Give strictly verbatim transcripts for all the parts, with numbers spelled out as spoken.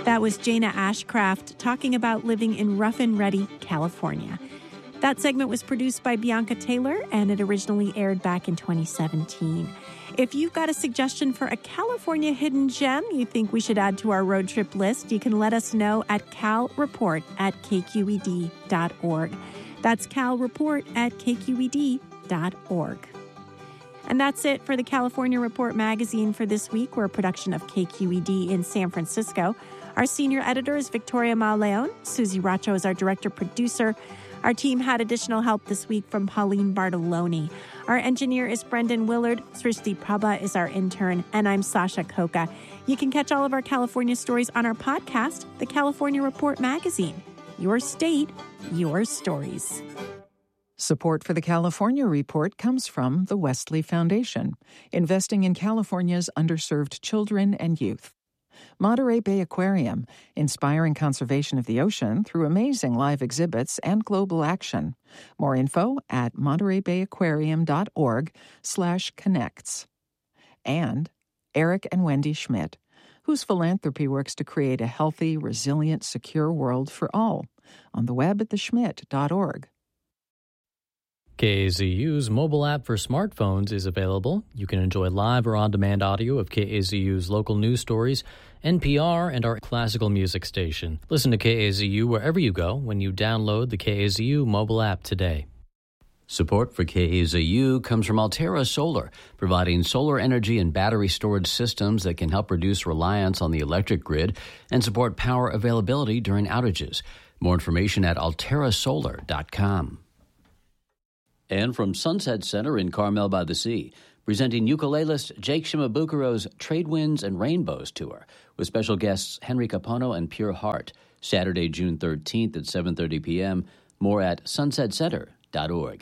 That was Jana Ashcraft talking about living in Rough and Ready, California. That segment was produced by Bianca Taylor, and it originally aired back in twenty seventeen. If you've got a suggestion for a California hidden gem you think we should add to our road trip list, you can let us know at calreport at k q e d dot org. That's calreport at k q e d dot org. And that's it for the California Report magazine for this week. We're a production of K Q E D in San Francisco. Our senior editor is Victoria Mauleon. Susie Racho is our director-producer. Our team had additional help this week from Pauline Bartoloni. Our engineer is Brendan Willard. Srishti Prabha is our intern, and I'm Sasha Koka. You can catch all of our California stories on our podcast, The California Report Magazine. Your state, your stories. Support for the California Report comes from the Wesley Foundation, investing in California's underserved children and youth. Monterey Bay Aquarium, inspiring conservation of the ocean through amazing live exhibits and global action. More info at montereybayaquarium.org slash connects. And Eric and Wendy Schmidt, whose philanthropy works to create a healthy, resilient, secure world for all. On the web at the schmidt dot org. K A Z U's mobile app for smartphones is available. You can enjoy live or on-demand audio of K A Z U's local news stories, N P R, and our classical music station. Listen to K A Z U wherever you go when you download the K A Z U mobile app today. Support for K A Z U comes from Altera Solar, providing solar energy and battery storage systems that can help reduce reliance on the electric grid and support power availability during outages. More information at altera solar dot com. And from Sunset Center in Carmel by the Sea, presenting ukulelist Jake Shimabukuro's Trade Winds and Rainbows Tour with special guests Henry Capono and Pure Heart, Saturday, June thirteenth at seven thirty p.m. More at sunset center dot org.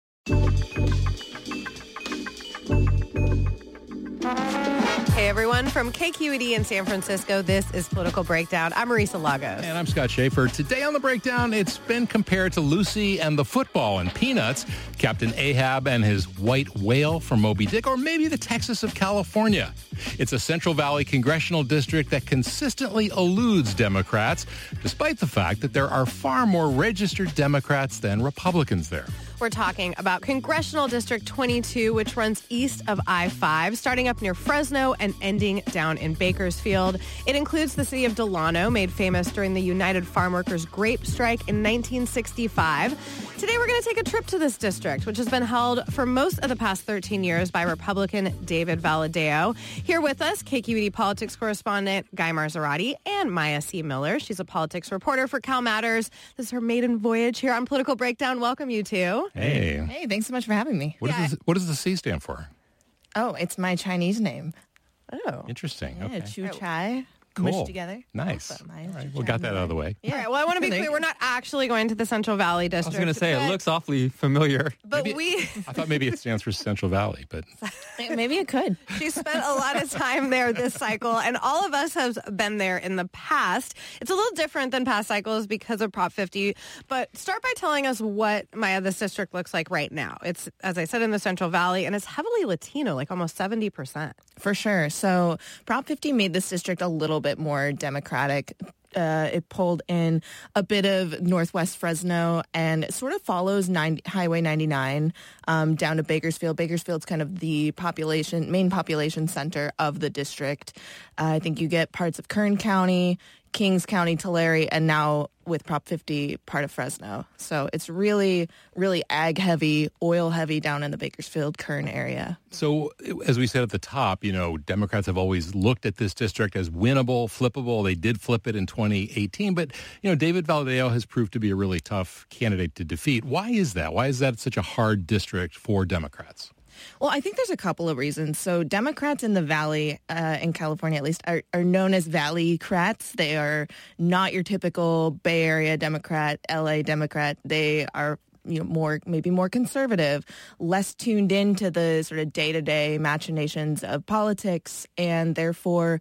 Hey everyone, from K Q E D in San Francisco, this is Political Breakdown. I'm Marisa Lagos. And I'm Scott Schaefer. Today on The Breakdown, it's been compared to Lucy and the football and Peanuts, Captain Ahab and his white whale from Moby Dick, or maybe the Texas of California. It's a Central Valley congressional district that consistently eludes Democrats, despite the fact that there are far more registered Democrats than Republicans there. We're talking about Congressional District twenty-two, which runs east of I five, starting up near Fresno and ending down in Bakersfield. It includes the city of Delano, made famous during the United Farm Workers grape strike in nineteen sixty-five. Today, we're going to take a trip to this district, which has been held for most of the past thirteen years by Republican David Valadao. Here with us, K Q E D politics correspondent Guy Marzorati and Maya C. Miller. She's a politics reporter for Cal Matters. This is her maiden voyage here on Political Breakdown. Welcome, you two. Hey. Hey, thanks so much for having me. What, Yeah. does, what does the C stand for? Oh, it's my Chinese name. Oh. Interesting. Yeah, Okay. Chu Chai. Cool. Mushed together. Nice. Awesome. All right, we got that out of the way. Yeah. All right, well, I want to be There you clear. go. We're not actually going to the Central Valley I District. was going to say, but, it looks awfully familiar. But Maybe- we... I thought maybe it stands for Central Valley, but Maybe it could. She spent a lot of time there this cycle, and all of us have been there in the past. It's a little different than past cycles because of Prop fifty, but start by telling us what, Maya, this district looks like right now. It's, as I said, in the Central Valley, and it's heavily Latino, like almost seventy percent. For sure. So Prop fifty made this district a little bit more Democratic. Uh, it pulled in a bit of Northwest Fresno and it sort of follows nine, Highway ninety-nine um, down to Bakersfield. Bakersfield's kind of the population, main population center of the district. Uh, I think you get parts of Kern County, Kings County, Tulare, and now with Prop fifty, part of Fresno. So it's really, really ag heavy, oil heavy down in the Bakersfield, Kern area. So, as we said at the top, you know, Democrats have always looked at this district as winnable, flippable. They did flip it in twenty eighteen, but, you know, David Valadao has proved to be a really tough candidate to defeat. Why is that? Why is that such a hard district for Democrats? Well, I think there's a couple of reasons. So Democrats in the Valley, uh, in California at least, are, are known as Valley-crats. They are not your typical Bay Area Democrat, L A Democrat. They are you know, more maybe more conservative, less tuned into the sort of day-to-day machinations of politics, and therefore,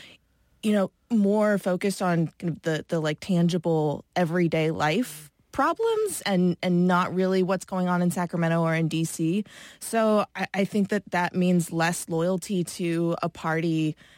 you know, more focused on kind of the, the like tangible everyday life problems and, and not really what's going on in Sacramento or in D C. So I, I think that that means less loyalty to a party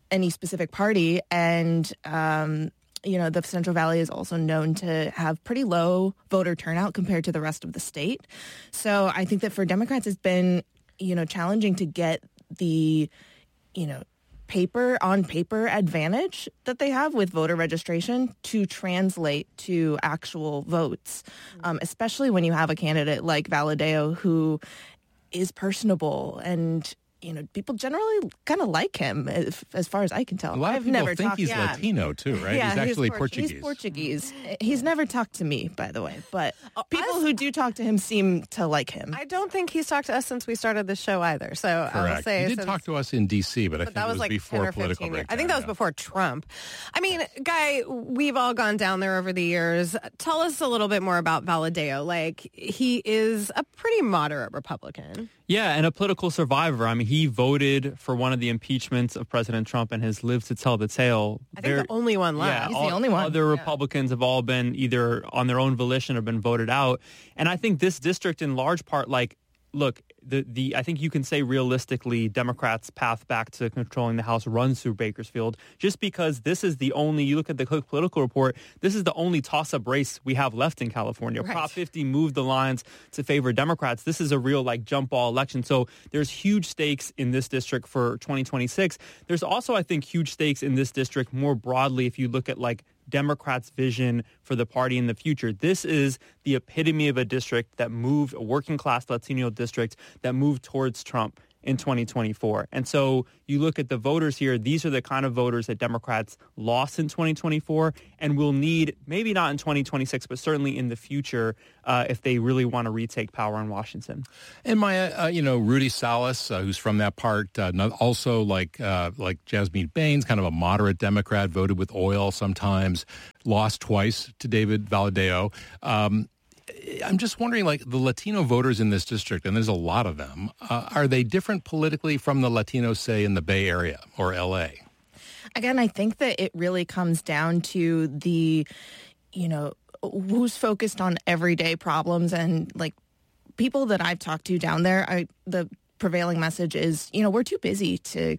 any specific party. And, um, you know, the Central Valley is also known to have pretty low voter turnout compared to the rest of the state. So I think that for Democrats, it's been, you know, challenging to get the, you know, paper on paper advantage that they have with voter registration to translate to actual votes, um, especially when you have a candidate like Valadao who is personable and, you know, people generally kind of like him, if, as far as I can tell. A lot I've of people never think talked, he's yeah. Latino too, right? Yeah, he's actually Portu- Portuguese. He's Portuguese. He's never talked to me, by the way, but people us- who do talk to him seem to like him. I don't think he's talked to us since we started the show either. So I will Correct. say He did since, talk to us in D C, but I but think that it was was like ten before or political fifteen years. breakdown. I think that was yeah. before Trump. I mean, Guy, we've all gone down there over the years. Tell us a little bit more about Valadao. Like, he is a pretty moderate Republican. Yeah, and a political survivor. I mean, he voted for one of the impeachments of President Trump and has lived to tell the tale. I think They're, the only one left. Yeah, He's all, the only one. Other Yeah. Republicans have all been either on their own volition or been voted out. And I think this district in large part, like, look, the, the I think you can say realistically Democrats' path back to controlling the House runs through Bakersfield just because this is the only, you look at the Cook Political Report, this is the only toss-up race we have left in California. Right. Prop fifty moved the lines to favor Democrats. This is a real like jump ball election. So there's huge stakes in this district for twenty twenty-six. There's also, I think, huge stakes in this district more broadly if you look at like Democrats' vision for the party in the future. This is the epitome of a district that moved, a working-class Latino district that moved towards Trump in twenty twenty-four. And so you look at the voters here, these are the kind of voters that Democrats lost in twenty twenty-four and will need, maybe not in twenty twenty-six, but certainly in the future uh, if they really want to retake power in Washington. And Maya, uh, you know, Rudy Salas, uh, who's from that part, uh, also like uh, like Jasmeet Bains, kind of a moderate Democrat, voted with oil sometimes, lost twice to David Valadao. Um, I'm just wondering, like, the Latino voters in this district, and there's a lot of them, uh, are they different politically from the Latinos, say, in the Bay Area or L A? Again, I think that it really comes down to the, you know, who's focused on everyday problems. And like people that I've talked to down there, I, the prevailing message is, you know, we're too busy to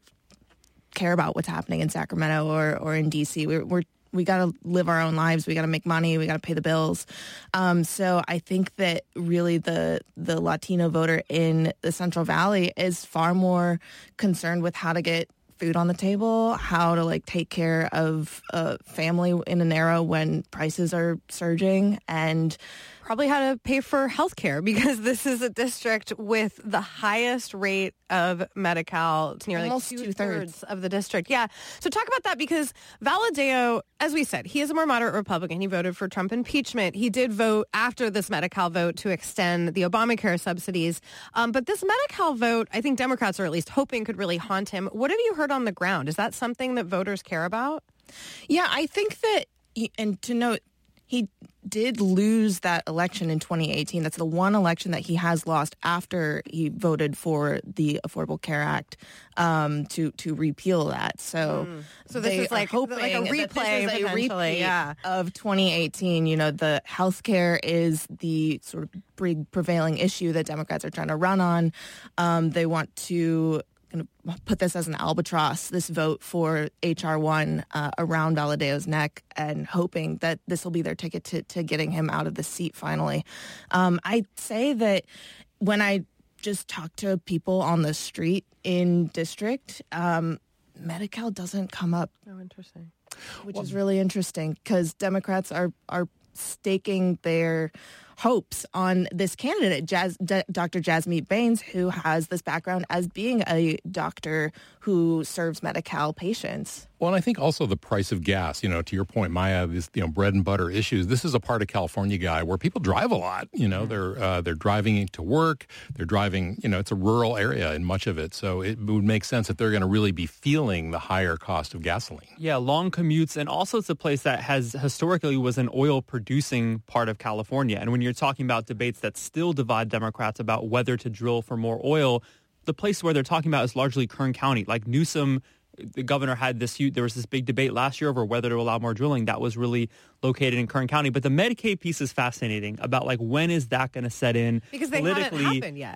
care about what's happening in Sacramento or, or in D C. We're, we're we got to live our own lives. We got to make money. We got to pay the bills. Um, so I think that really the the Latino voter in the Central Valley is far more concerned with how to get food on the table, how to like take care of a family in an era when prices are surging, and probably how to pay for health care because this is a district with the highest rate of Medi-Cal. It's nearly Almost two-thirds, two-thirds of the district. Yeah. So talk about that because Valadao, as we said, he is a more moderate Republican. He voted for Trump impeachment. He did vote after this Medi-Cal vote to extend the Obamacare subsidies. Um, but this Medi-Cal vote, I think Democrats are at least hoping could really haunt him. What have you heard on the ground? Is that something that voters care about? Yeah, I think that, and to note, he did lose that election in twenty eighteen. That's the one election that he has lost after he voted for the Affordable Care Act um, to to repeal that. So, mm. so this they is like, are hoping like a replay, that this is a potentially, repeat yeah. of twenty eighteen. You know, the health care is the sort of big prevailing issue that Democrats are trying to run on. Um, they want to going to put this as an albatross, this vote for H R one uh, around Valadao's neck, and hoping that this will be their ticket to, to getting him out of the seat finally. Um, I'd say that when I just talk to people on the street in district, um, Medi-Cal doesn't come up. Oh, interesting. Which well, is really interesting because Democrats are, are staking their hopes on this candidate, Jazz, D- Doctor Jasmeet Bains, who has this background as being a doctor who serves Medi-Cal patients. Well, and I think also the price of gas, you know, to your point, Maya, this, you know, bread and butter issues. This is a part of California, Guy, where people drive a lot. You know, they're uh, they're driving to work. They're driving, you know, it's a rural area in much of it. So it would make sense that they're going to really be feeling the higher cost of gasoline. Yeah, long commutes. And also it's a place that has historically was an oil producing part of California. And when you're talking about debates that still divide Democrats about whether to drill for more oil, the place where they're talking about is largely Kern County. Like Newsom, the governor had this huge, there was this big debate last year over whether to allow more drilling. That was really located in Kern County. But the Medicaid piece is fascinating about like when is that going to set in because they politically. haven't happened yet.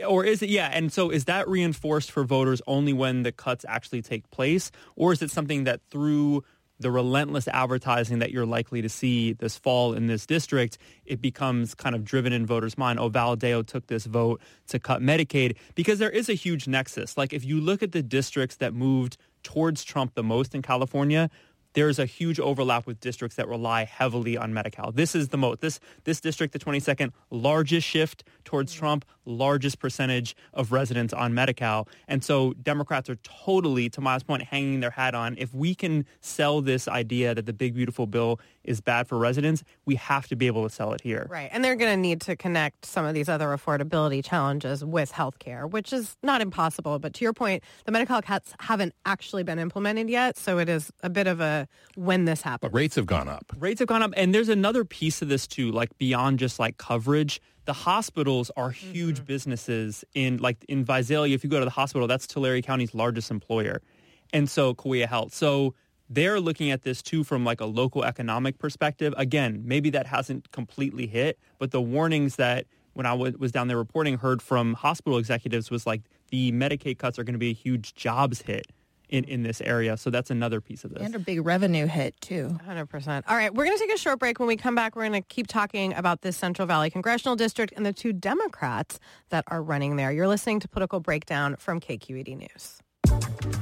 Or is it, yeah, and so is that reinforced for voters only when the cuts actually take place? Or is it something that through the relentless advertising that you're likely to see this fall in this district, it becomes kind of driven in voters' mind, oh, Valadao took this vote to cut Medicaid? Because there is a huge nexus. Like if you look at the districts that moved towards Trump the most in California, there's a huge overlap with districts that rely heavily on Medi-Cal. This is the most, this this district, the twenty-second largest shift towards Trump, largest percentage of residents on Medi-Cal. And so Democrats are totally, to Maya's point, hanging their hat on, if we can sell this idea that the big, beautiful bill is bad for residents, we have to be able to sell it here. Right. And they're going to need to connect some of these other affordability challenges with health care, which is not impossible. But to your point, the Medi-Cal cuts haven't actually been implemented yet. So it is a bit of a when this happens. But rates have gone up. Rates have gone up. And there's another piece of this, too, like beyond just like coverage. The hospitals are huge mm-hmm. businesses in like in Visalia. If you go to the hospital, that's Tulare County's largest employer. And so Kauai Health. So they're looking at this, too, from like a local economic perspective. Again, maybe that hasn't completely hit, but the warnings that when I w- was down there reporting heard from hospital executives was like the Medicaid cuts are going to be a huge jobs hit in, in this area. So that's another piece of this. And a big revenue hit, too. one hundred percent. All right, we're going to take a short break. When we come back, we're going to keep talking about this Central Valley Congressional District and the two Democrats that are running there. You're listening to Political Breakdown from K Q E D News.